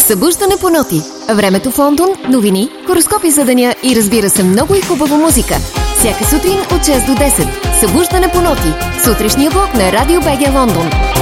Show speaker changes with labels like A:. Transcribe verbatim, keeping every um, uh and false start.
A: Събуждане по ноти. Времето в Лондон, новини, хороскопи за деня и разбира се много и хубава музика. Всяка сутрин от шест до десет. Събуждане по ноти. Сутрешния блок на Радио БГ Лондон.